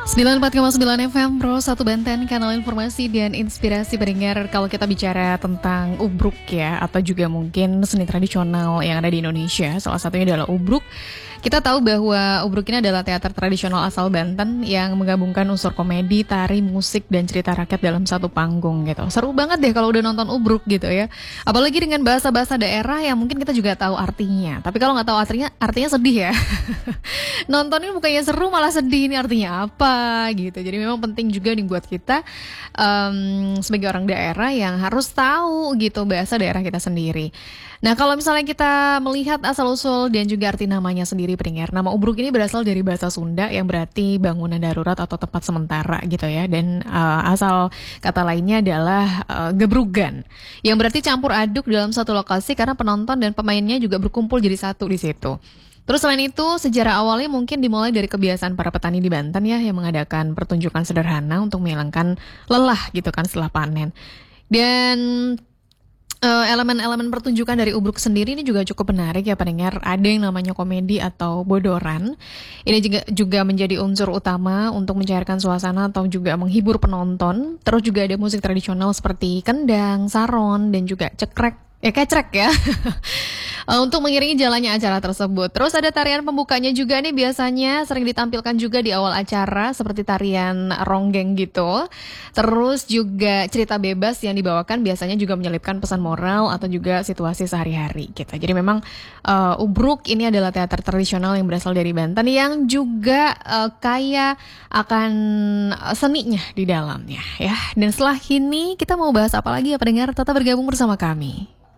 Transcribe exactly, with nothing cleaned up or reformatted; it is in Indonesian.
sembilan puluh empat koma sembilan F M Pro satu Banten, kanal informasi dan inspirasi pendengar. Kalau kita bicara tentang ubruk ya, atau juga mungkin seni tradisional yang ada di Indonesia, salah satunya adalah ubruk. Kita tahu bahwa ubruk ini adalah teater tradisional asal Banten yang menggabungkan unsur komedi, tari, musik, dan cerita rakyat dalam satu panggung gitu. Seru banget deh kalau udah nonton ubruk gitu ya. Apalagi dengan bahasa-bahasa daerah yang mungkin kita juga tahu artinya. Tapi kalau nggak tahu artinya, artinya sedih ya. Nonton ini bukannya seru malah sedih, ini artinya apa gitu. Jadi memang penting juga nih buat kita um, sebagai orang daerah yang harus tahu gitu bahasa daerah kita sendiri. Nah, kalau misalnya kita melihat asal-usul dan juga arti namanya sendiri pendengar, nama ubruk ini berasal dari bahasa Sunda yang berarti bangunan darurat atau tempat sementara gitu ya. Dan uh, asal kata lainnya adalah uh, gebrugan, yang berarti campur aduk dalam satu lokasi karena penonton dan pemainnya juga berkumpul jadi satu di situ. Terus selain itu, sejarah awalnya mungkin dimulai dari kebiasaan para petani di Banten ya, yang mengadakan pertunjukan sederhana untuk menghilangkan lelah gitu kan setelah panen. Dan uh, elemen-elemen pertunjukan dari ubruk sendiri ini juga cukup menarik ya pendengar. Ada yang namanya komedi atau bodoran. Ini juga, juga menjadi unsur utama untuk mencairkan suasana atau juga menghibur penonton. Terus juga ada musik tradisional seperti kendang, saron, dan juga cekrek. Ya kecrek ya. Untuk mengiringi jalannya acara tersebut. Terus ada tarian pembukanya juga nih, biasanya sering ditampilkan juga di awal acara seperti tarian ronggeng gitu. Terus juga cerita bebas yang dibawakan biasanya juga menyelipkan pesan moral atau juga situasi sehari-hari gitu. Jadi memang uh, ubruk ini adalah teater tradisional yang berasal dari Banten yang juga uh, kaya akan seninya di dalamnya ya. Dan setelah ini kita mau bahas apa lagi ya pendengar? Tetap bergabung bersama kami.